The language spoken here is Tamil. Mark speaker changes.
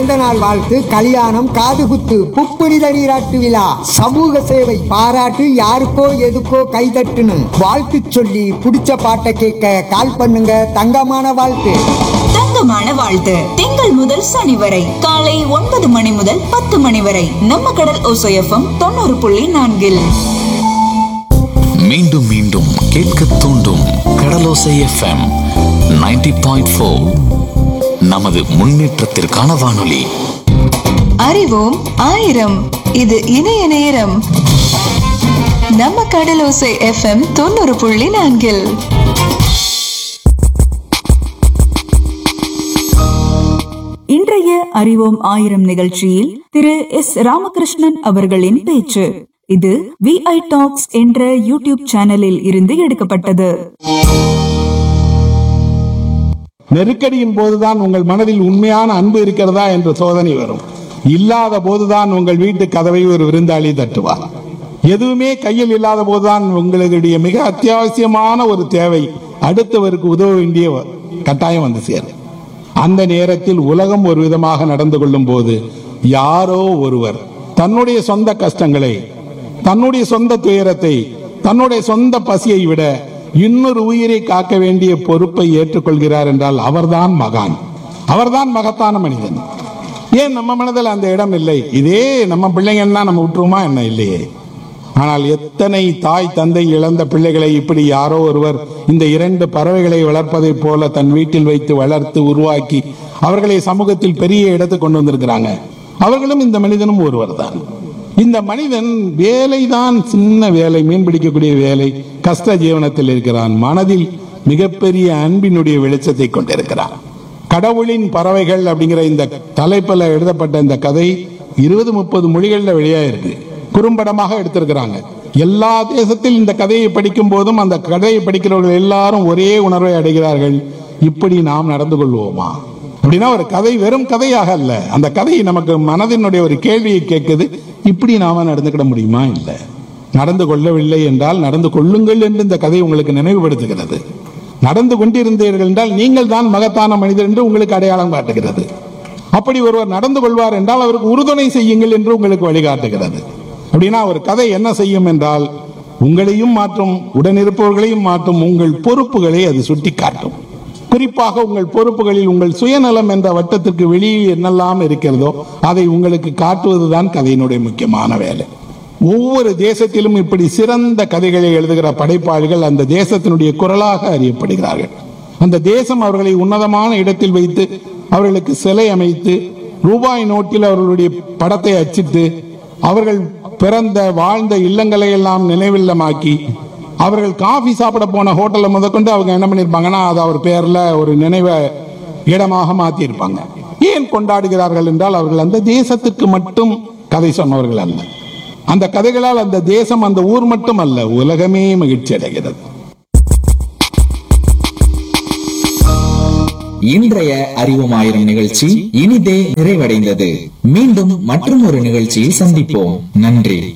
Speaker 1: பிறந்தநாள் வாழ்த்து, கல்யாணம், காதுகுத்து, புப்புனித நீராட்டு விழா, சமூக சேவை, பாராட்டு, யாருக்கோ எதுக்கோ கைதட்டுன்னு வாழ்த்து சொல்லி பிடிச்ச பாட்டை கேட்க கால் பண்ணுங்க. தங்கமான வாழ்த்து.
Speaker 2: தங்கமான வாழ்த்து திங்கள் முதல் சனி வரை காலை 9 மணி முதல் 10 மணி வரை நம்ம கடல் ஓசை எஃப்எம் 90.4.
Speaker 3: மீண்டும் மீண்டும் கேட்க தூண்டும் கடலோசை எஃப்எம் 90.4. நமது முன்னேற்றத்திற்கான வானொலி.
Speaker 2: அறிவோம் ஆயிரம். இது இணைய நேரம். நம்ம கடலோசை எஃப்எம் 90.4. இன்றைய அறிவோம் ஆயிரம் நிகழ்ச்சியில் திரு எஸ் ராமகிருஷ்ணன் அவர்களின் பேச்சு. இது VI டாக்ஸ் என்ற யூடியூப் சேனலில் இருந்து எடுக்கப்பட்டது.
Speaker 4: நெருக்கடியின் போதுதான் உங்கள் மனதில் உண்மையான அன்பு இருக்கிறதா என்ற சோதனை வரும். இல்லாத போதுதான் உங்கள் வீட்டு கதவை ஒரு விருந்தாளி தட்டுவார். எதுவுமே கையில் இல்லாத போதுதான் உங்களுடைய மிக அத்தியாவசியமான ஒரு தேவை அடுத்தவருக்கு உதவ வேண்டிய கட்டாயம் வந்து சேரும். அந்த நேரத்தில் உலகம் ஒரு விதமாக நடந்து கொள்ளும் போது யாரோ ஒருவர் தன்னுடைய சொந்த கஷ்டங்களை, தன்னுடைய சொந்த துயரத்தை, தன்னுடைய சொந்த பசியை விட இன்னொரு உயிரை காக்க வேண்டிய பொறுப்பை ஏற்றுக்கொள்கிறார் என்றால் அவர்தான் மகான், அவர்தான் மகத்தான மனிதன். ஏன் நம்ம மனதில் அந்த இடம் இல்லை? இதே நம்ம பிள்ளைங்கன்னா நம்ம விட்டுருமா என்ன? இல்லையே. ஆனால் எத்தனை தாய் தந்தை இழந்த பிள்ளைகளை இப்படி யாரோ ஒருவர் இந்த 2 பறவைகளை வளர்ப்பதை போல தன் வீட்டில் வைத்து வளர்த்து உருவாக்கி அவர்களை சமூகத்தில் பெரிய இடத்துக்கு கொண்டு வந்திருக்கிறாங்க. அவர்களும் இந்த மனிதனும் ஒருவர் தான். இந்த மனிதன் வேலைதான், சின்ன வேலை, மீன் பிடிக்கக்கூடிய வேலை, கஷ்ட ஜீவனத்தில் இருக்கிறான். மனதில் மிகப்பெரிய அன்பினுடைய வெளிச்சத்தை கொண்டிருக்கிறான். கடவுளின் பறவைகள் அப்படிங்கிற இந்த தலைப்பில் எழுதப்பட்ட இந்த கதை 20-30 மொழிகளில் வெளியாயிருக்கு. குறும்படமாக எடுத்திருக்கிறாங்க. எல்லா தேசத்தில் இந்த கதையை படிக்கும் போதும் அந்த கதையை படிக்கிறவர்கள் எல்லாரும் ஒரே உணர்வை அடைகிறார்கள். இப்படி நாம் நடந்து கொள்வோமா அப்படின்னா, ஒரு கதை வெறும் கதையாக அல்ல, அந்த கதை நமக்கு மனதினுடைய ஒரு கேள்வியை கேட்குது. இப்படி நாம நடந்துக்கிட முடியுமா? இல்லை. நடந்து கொள்ளவில்லை என்றால் நடந்து கொள்ளுங்கள் என்று இந்த கதை உங்களுக்கு நினைவுபடுத்துகிறது. நடந்து கொண்டிருந்தீர்கள் என்றால் நீங்கள் தான் மகத்தான மனிதர் என்று உங்களுக்கு அடையாளம் காட்டுகிறது. அப்படி ஒருவர் நடந்து கொள்வார் என்றால் அவருக்கு உறுதுணை செய்யுங்கள் என்று உங்களுக்கு வழிகாட்டுகிறது. அப்படின்னா ஒரு கதை என்ன செய்யும் என்றால் உங்களையும் மாற்றும், உடனிருப்பவர்களையும் மாற்றும். உங்கள் பொறுப்புகளை அது சுட்டி காட்டும். குறிப்பாக உங்கள் பொறுப்புகளில் உங்கள் சுயநலம் என்ற வட்டத்திற்கு வெளியே என்னெல்லாம் இருக்கிறதோ அதை உங்களுக்கு காட்டுவதுதான் கதையினுடைய முக்கியமான வேலை. ஒவ்வொரு தேசத்திலும் இப்படி சிறந்த கதைகளை எழுதுகிற படைப்பாளிகள் அந்த தேசத்தினுடைய குரலாக அறியப்படுகிறார்கள். அந்த தேசம் அவர்களை உன்னதமான இடத்தில் வைத்து அவர்களுக்கு சிலை அமைத்து ரூபாய் நோட்டில் அவர்களுடைய படத்தை அச்சிட்டு அவர்கள் பிறந்த வாழ்ந்த இல்லங்களை எல்லாம் நினைவில்லமாக்கி அவர்கள் காஃபி சாப்பிட போன ஹோட்டலை முதற்கொண்டு அவங்க என்ன பண்ணியிருப்பாங்கன்னா அது அவர் பேர்ல ஒரு நினைவு இடமாக மாற்றி இருப்பாங்க. ஏன் கொண்டாடுகிறார்கள் என்றால் அவர்கள் அந்த தேசத்திற்கு மட்டும் கதை சொன்னவர்கள் அல்ல. அந்த கதைகளால் அந்த தேசம், அந்த ஊர் மட்டும் அல்ல, உலகமே மகிழ்ச்சி அடைகிறது.
Speaker 5: இன்றைய அறிவோம் ஆயிரம் நிகழ்ச்சி இனிதே நிறைவடைந்தது. மீண்டும் மற்றும் ஒரு நிகழ்ச்சியில் சந்திப்போம். நன்றி.